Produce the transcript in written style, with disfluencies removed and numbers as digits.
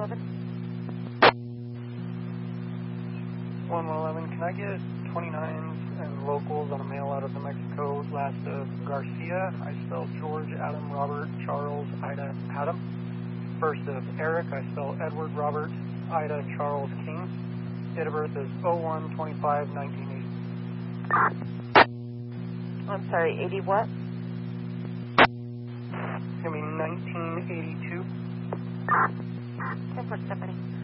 111. 111, can I get 29s and locals on a mail out of New Mexico, last of Garcia? I spell George, Adam, Robert, Charles, Ida, Adam. First of Eric, I spell Edward, Robert, Ida, Charles, King. Date of birth is 01/25/1980. I'm sorry, 80 what? It's going to be 1982. 10 for 70.